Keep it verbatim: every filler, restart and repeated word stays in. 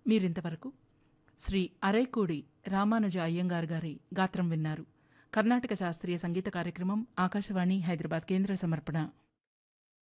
మీరింతవరకు శ్రీ అరైకూడి రామానుజ అయ్యంగార్ గారి గాత్రం విన్నారు. కర్ణాటక శాస్త్రీయ సంగీత కార్యక్రమం ఆకాశవాణి హైదరాబాద్ కేంద్ర సమర్పణ.